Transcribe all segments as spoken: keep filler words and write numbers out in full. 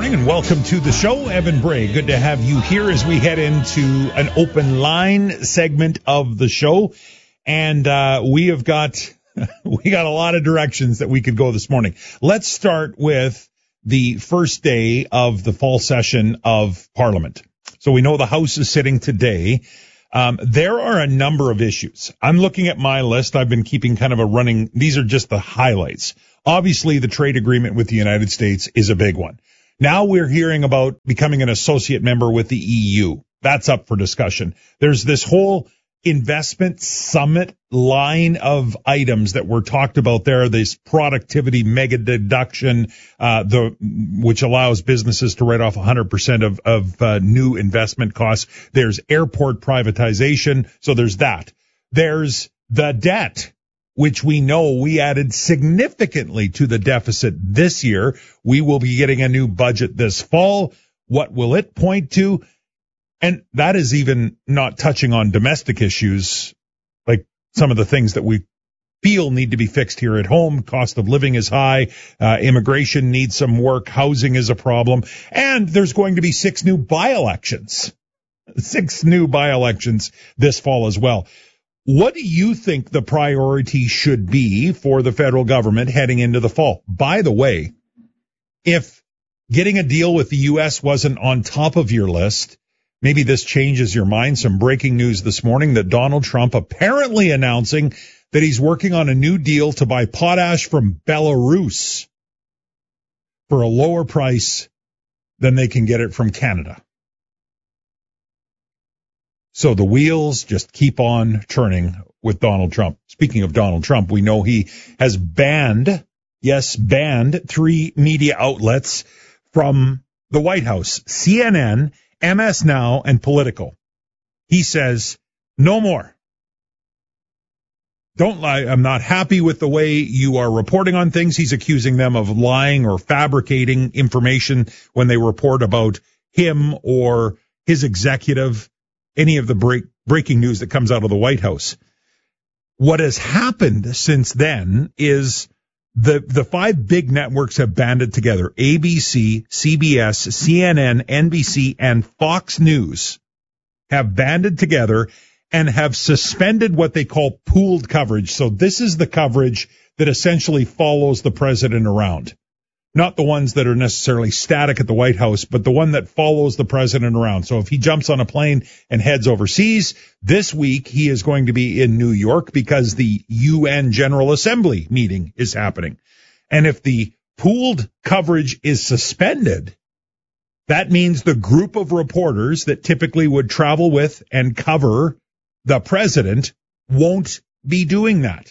morning and welcome to the show. Evan Bray, good to have you here as we head into an open line segment of the show. And uh, we have got we got a lot of directions that we could go this morning. Let's start with the first day of the fall session of Parliament. So we know the House is sitting today. Um, there are a number of issues. I'm looking at my list. I've been keeping kind of a running. These are just the highlights. Obviously, the trade agreement with the United States is a big one. Now we're hearing about becoming an associate member with the E U. That's up for discussion. There's this whole investment summit line of items that were talked about there. This productivity mega deduction, uh, the, which allows businesses to write off one hundred percent of, of, uh, new investment costs. There's airport privatization. So there's that. There's the debt, which we know we added significantly to the deficit this year. We will be getting a new budget this fall. What will it point to? And that is even not touching on domestic issues, like some of the things that we feel need to be fixed here at home. Cost of living is high. Uh, immigration needs some work. Housing is a problem. And there's going to be six new by-elections, six new by-elections this fall as well. What do you think the priority should be for the federal government heading into the fall? By the way, if getting a deal with the U S wasn't on top of your list, maybe this changes your mind. Some breaking news this morning that Donald Trump apparently announcing that he's working on a new deal to buy potash from Belarus for a lower price than they can get it from Canada. So the wheels just keep on turning with Donald Trump. Speaking of Donald Trump, we know he has banned, yes, banned three media outlets from the White House, C N N, M S Now, and Politico. He says, no more. Don't lie. I'm not happy with the way you are reporting on things. He's accusing them of lying or fabricating information when they report about him or his executive, any of the break, breaking news that comes out of the White House. What has happened since then is the the five big networks have banded together. A B C, C B S, C N N, N B C, and Fox News have banded together and have suspended what they call pooled coverage. So this is the coverage that essentially follows the president around. Not the ones that are necessarily static at the White House, but the one that follows the president around. So if he jumps on a plane and heads overseas, this week he is going to be in New York because the U N General Assembly meeting is happening. And if the pooled coverage is suspended, that means the group of reporters that typically would travel with and cover the president won't be doing that.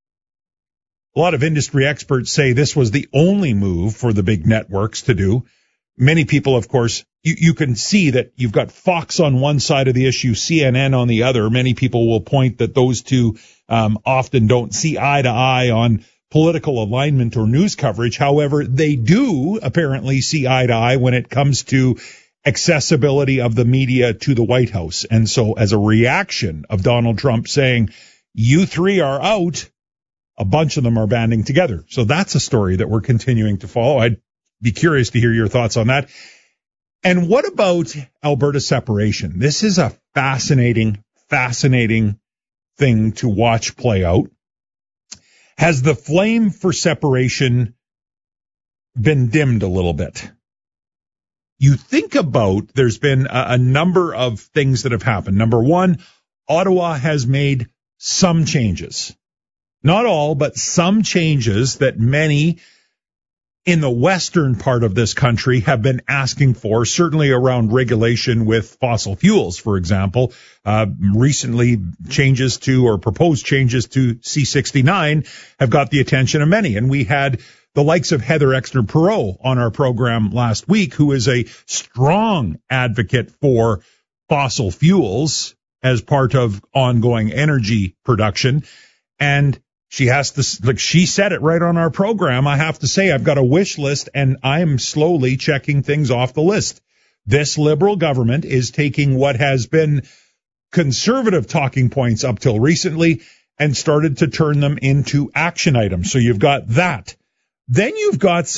A lot of industry experts say this was the only move for the big networks to do. Many people, of course, you, you can see that you've got Fox on one side of the issue, C N N on the other. Many people will point that those two um, often don't see eye to eye on political alignment or news coverage. However, they do apparently see eye to eye when it comes to accessibility of the media to the White House. And so as a reaction of Donald Trump saying, you three are out, a bunch of them are banding together. So that's a story that we're continuing to follow. I'd be curious to hear your thoughts on that. And what about Alberta separation? This is a fascinating, fascinating thing to watch play out. Has the flame for separation been dimmed a little bit? You think about, there's been a, a number of things that have happened. Number one, Ottawa has made some changes. Not all, but some changes that many in the western part of this country have been asking for, certainly around regulation with fossil fuels, for example. Uh, recently, changes to or proposed changes to C sixty-nine have got the attention of many. And we had the likes of Heather Exner-Perot on our program last week, who is a strong advocate for fossil fuels as part of ongoing energy production. And She has to, like she said it right on our program. I have to say, I've got a wish list and I'm slowly checking things off the list. This Liberal government is taking what has been conservative talking points up till recently and started to turn them into action items. So you've got that. Then you've got some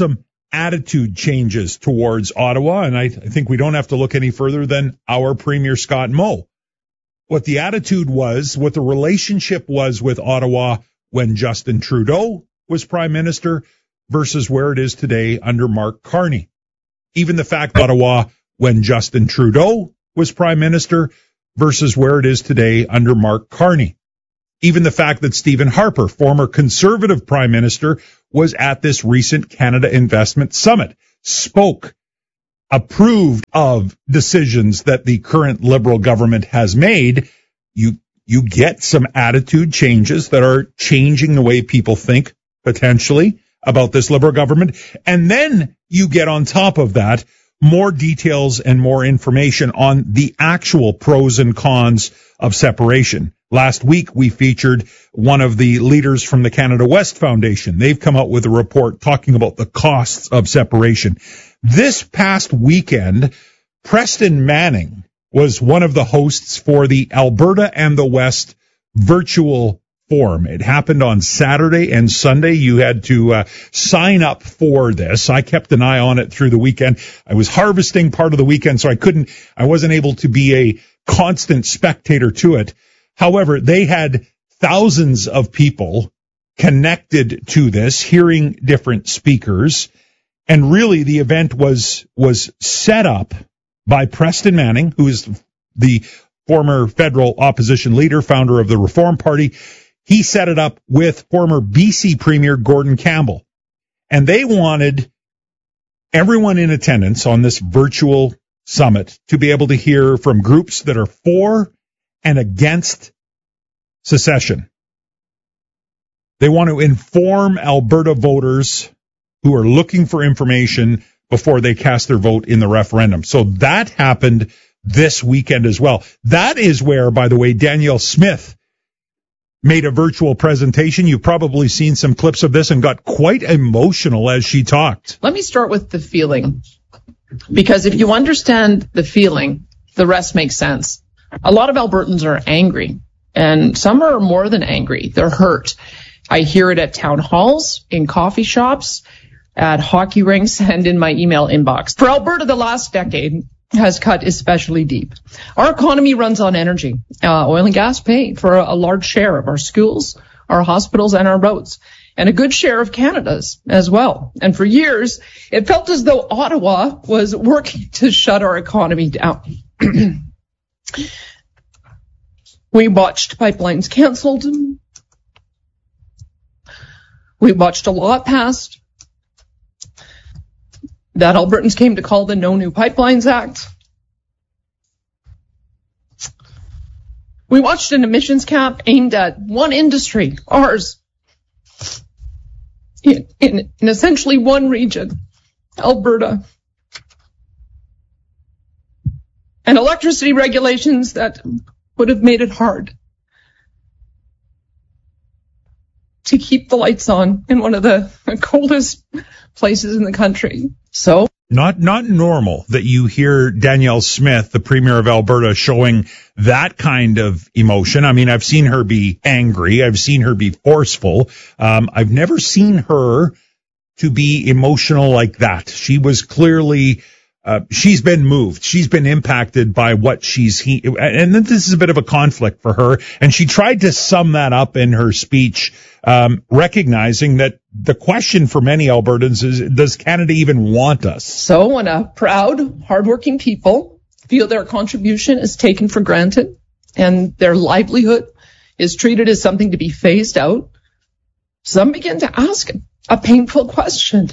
attitude changes towards Ottawa, and I, I think we don't have to look any further than our Premier Scott Moe. What the attitude was, what the relationship was with Ottawa when Justin Trudeau was Prime Minister versus where it is today under Mark Carney. Even the fact that Ottawa when Justin Trudeau was Prime Minister versus where it is today under Mark Carney. Even the fact that Stephen Harper, former Conservative Prime Minister, was at this recent Canada Investment Summit, spoke, approved of decisions that the current Liberal government has made. You, you get some attitude changes that are changing the way people think, potentially, about this Liberal government. And then you get on top of that more details and more information on the actual pros and cons of separation. Last week, we featured one of the leaders from the Canada West Foundation. They've come out with a report talking about the costs of separation. This past weekend, Preston Manning was one of the hosts for the Alberta and the West virtual forum. It happened on Saturday and Sunday. You had to uh, sign up for this. I kept an eye on it through the weekend. I was harvesting part of the weekend, so I couldn't, I wasn't able to be a constant spectator to it. However, they had thousands of people connected to this, hearing different speakers. And really, the event was was set up by Preston Manning, who is the former federal opposition leader, founder of the Reform Party. He set it up with former B C Premier Gordon Campbell. And they wanted everyone in attendance on this virtual summit to be able to hear from groups that are for and against secession. They want to inform Alberta voters who are looking for information before they cast their vote in the referendum. So that happened this weekend as well. That is where, by the way, Danielle Smith made a virtual presentation. You've probably seen some clips of this and got quite emotional as she talked. Let me start with the feeling, because if you understand the feeling, the rest makes sense. A lot of Albertans are angry, and some are more than angry. They're hurt. I hear it at town halls, in coffee shops, at hockey rinks, and in my email inbox. For Alberta, the last decade has cut especially deep. Our economy runs on energy. Uh, oil and gas pay for a, a large share of our schools, our hospitals, and our roads, and a good share of Canada's as well. And for years, it felt as though Ottawa was working to shut our economy down. We watched pipelines canceled. We watched a law passed that Albertans came to call the No New Pipelines Act. We watched an emissions cap aimed at one industry, ours, in, in, in essentially one region, Alberta. And electricity regulations that would have made it hard to keep the lights on in one of the coldest places in the country. So not not normal that you hear Danielle Smith, the Premier of Alberta, showing that kind of emotion. I mean, I've seen her be angry. I've seen her be forceful. Um, I've never seen her to be emotional like that. She was clearly Uh, she's been moved. She's been impacted by what she's, he, and this is a bit of a conflict for her. And she tried to sum that up in her speech, um, recognizing that the question for many Albertans is, does Canada even want us? So when a proud, hardworking people feel their contribution is taken for granted and their livelihood is treated as something to be phased out, some begin to ask a painful question.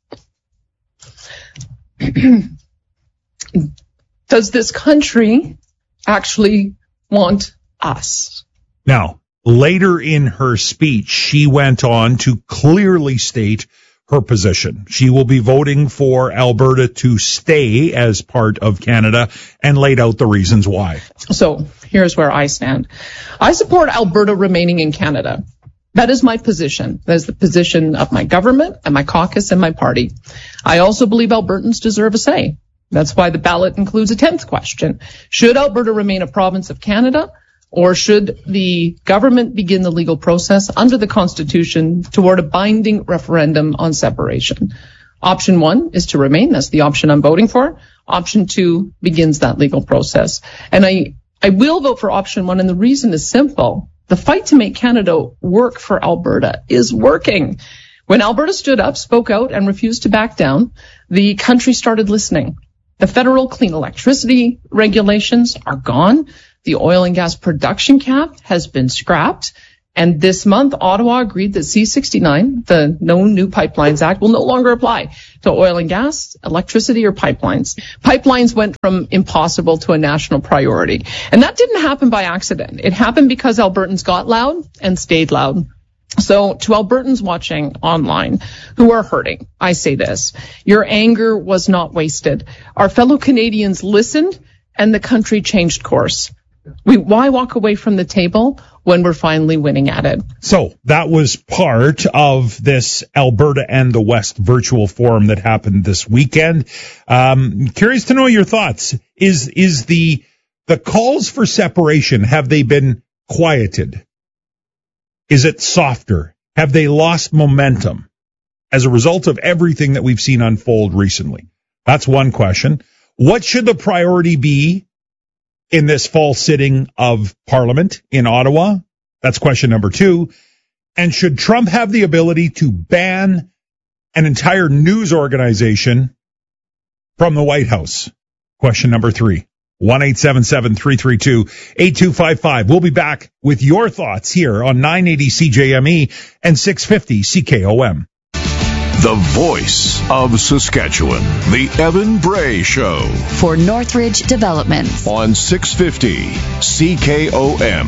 Does this country actually want us? Now, later in her speech, she went on to clearly state her position. She will be voting for Alberta to stay as part of Canada and laid out the reasons why. So here's where I stand. I support Alberta remaining in Canada. That is my position. That is the position of my government and my caucus and my party. I also believe Albertans deserve a say. That's why the ballot includes a tenth question. Should Alberta remain a province of Canada, or should the government begin the legal process under the Constitution toward a binding referendum on separation? Option one is to remain. That's the option I'm voting for. Option two begins that legal process. And I, I will vote for option one, and the reason is simple. The fight to make Canada work for Alberta is working. When Alberta stood up, spoke out, and refused to back down, the country started listening. The federal clean electricity regulations are gone. The oil and gas production cap has been scrapped. And this month, Ottawa agreed that C sixty-nine, the No New Pipelines Act, will no longer apply to oil and gas, electricity, or pipelines. Pipelines went from impossible to a national priority. And that didn't happen by accident. It happened because Albertans got loud and stayed loud. So to Albertans watching online who are hurting, I say this: your anger was not wasted. Our fellow Canadians listened, and the country changed course. We, why walk away from the table when we're finally winning at it? So that was part of this Alberta and the West virtual forum that happened this weekend. Um, curious to know your thoughts. Is is the the calls for separation, have they been quieted? Is it softer? Have they lost momentum as a result of everything that we've seen unfold recently? That's one question. What should the priority be in this fall sitting of Parliament in Ottawa? That's question number two. And should Trump have the ability to ban an entire news organization from the White House? Question number three. one eight seven seven, three three two, eight two five five. We'll be back with your thoughts here on nine eighty C J M E and six fifty C K O M. The voice of Saskatchewan, the Evan Bray Show. For Northridge Development. On six fifty C K O M.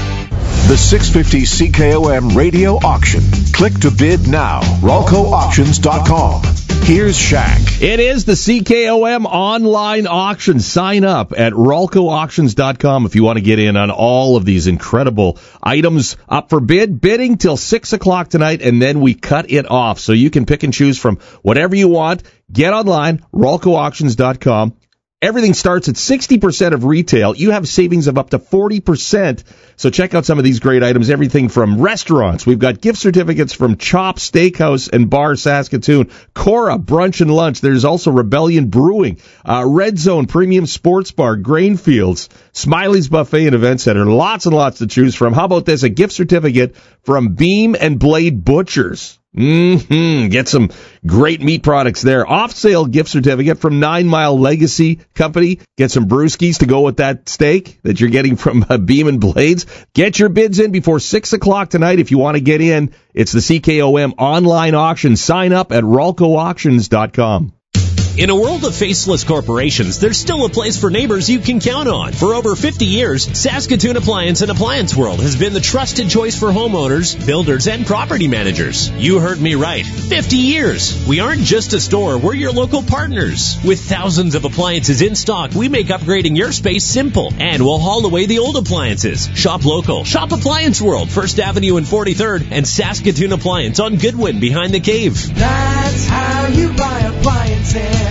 The six fifty C K O M radio auction. Click to bid now. Ralco Auctions dot com. Here's Shaq. It is the C K O M online auction. Sign up at Ralco Auctions dot com if you want to get in on all of these incredible items up for bid. Bidding till six o'clock tonight, and then we cut it off. So you can pick and choose from whatever you want. Get online, Ralco Auctions dot com. Everything starts at sixty percent of retail. You have savings of up to forty percent. So check out some of these great items. Everything from restaurants. We've got gift certificates from Chop Steakhouse and Bar Saskatoon, Cora Brunch and Lunch. There's also Rebellion Brewing, uh, Red Zone Premium Sports Bar, Grainfields, Smiley's Buffet and Event Center. Lots and lots to choose from. How about this? A gift certificate from Beam and Blade Butchers. Mm-hmm. Get some great meat products there. Off-sale gift certificate from Nine Mile Legacy Company. Get some brewskis to go with that steak that you're getting from uh, Beam and Blades. Get your bids in before six o'clock tonight if you want to get in. It's the C K O M online auction. Sign up at Ralco Auctions dot com. In a world of faceless corporations, there's still a place for neighbors you can count on. For over fifty years, Saskatoon Appliance and Appliance World has been the trusted choice for homeowners, builders, and property managers. You heard me right. fifty years. We aren't just a store, we're your local partners. With thousands of appliances in stock, we make upgrading your space simple, and we'll haul away the old appliances. Shop local. Shop Appliance World, First Avenue and forty-third, and Saskatoon Appliance on Goodwin behind the cave. That's how you buy appliances.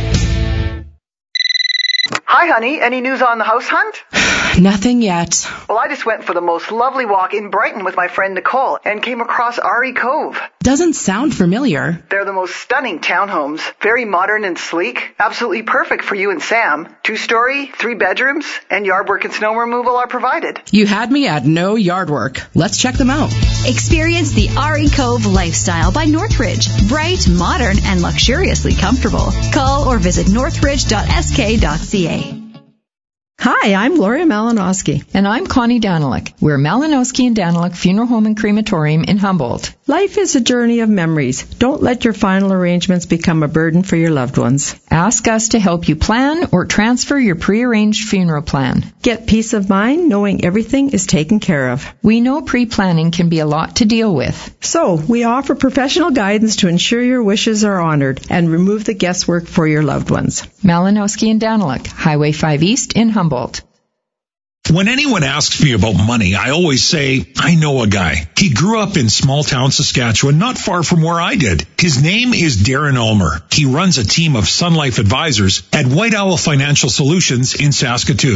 Hi, honey. Any news on the house hunt? Nothing yet. Well, I just went for the most lovely walk in Brighton with my friend Nicole and came across R E Cove. Doesn't sound familiar. They're the most stunning townhomes. Very modern and sleek. Absolutely perfect for you and Sam. Two-story, three bedrooms, and yard work and snow removal are provided. You had me at no yard work. Let's check them out. Experience the R E Cove lifestyle by Northridge. Bright, modern, and luxuriously comfortable. Call or visit northridge dot s k dot c a. Hi, I'm Gloria Malinowski. And I'm Connie Daniluk. We're Malinowski and Daniluk Funeral Home and Crematorium in Humboldt. Life is a journey of memories. Don't let your final arrangements become a burden for your loved ones. Ask us to help you plan or transfer your prearranged funeral plan. Get peace of mind knowing everything is taken care of. We know pre-planning can be a lot to deal with. So, we offer professional guidance to ensure your wishes are honored and remove the guesswork for your loved ones. Malinowski and Daniluk, Highway five East in Humboldt. When anyone asks me about money, I always say, I know a guy. He grew up in small town Saskatchewan, not far from where I did. His name is Darren Ulmer. He runs a team of Sun Life advisors at White Owl Financial Solutions in Saskatoon.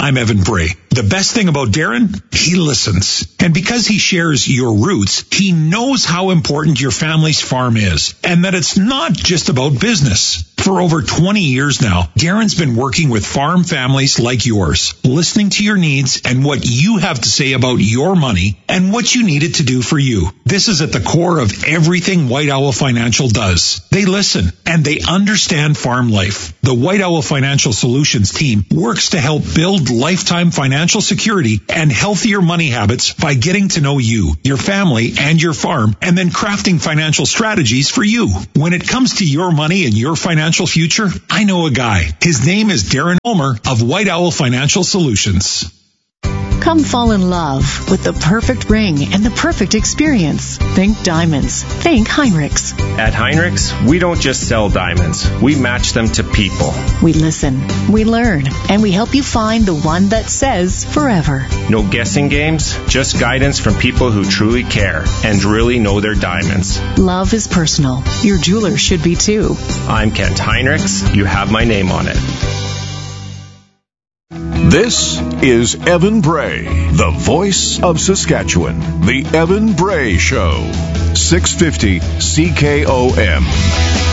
I'm Evan Bray. The best thing about Darren? He listens. And because he shares your roots, he knows how important your family's farm is and that it's not just about business. For over twenty years now, Darren's been working with farm families like yours, listening to your needs and what you have to say about your money and what you need it to do for you. This is at the core of everything White Owl Financial does. They listen and they understand farm life. The White Owl Financial Solutions team works to help build lifetime financial security and healthier money habits by getting to know you, your family, and your farm, and then crafting financial strategies for you. When it comes to your money and your financial future, I know a guy. His name is Darren Ulmer of White Owl Financial Solutions. Come fall in love with the perfect ring and the perfect experience. Think diamonds. Think Heinrichs. At Heinrichs, we don't just sell diamonds. We match them to people. We listen, we learn, and we help you find the one that says forever. No guessing games, just guidance from people who truly care and really know their diamonds. Love is personal. Your jeweler should be too. I'm Kent Heinrichs. You have my name on it. This is Evan Bray, the voice of Saskatchewan. The Evan Bray Show. six fifty C K O M.